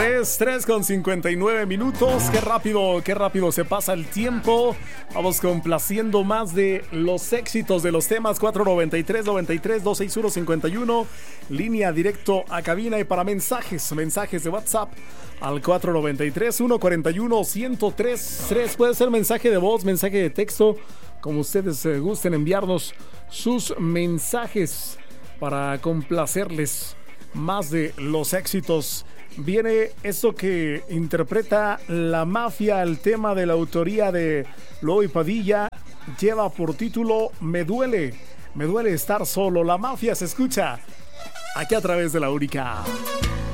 3 con 59 minutos. Qué rápido se pasa el tiempo. Vamos complaciendo más de los éxitos de los temas. 493-93-261-51. Línea directo a cabina y para mensajes de WhatsApp al 493-141-1033. Puede ser mensaje de voz, mensaje de texto, como ustedes gusten enviarnos sus mensajes para complacerles más de los éxitos. Viene esto que interpreta La Mafia, el tema de la autoría de Loy Padilla, lleva por título Me duele estar solo. La Mafia se escucha aquí a través de La Única.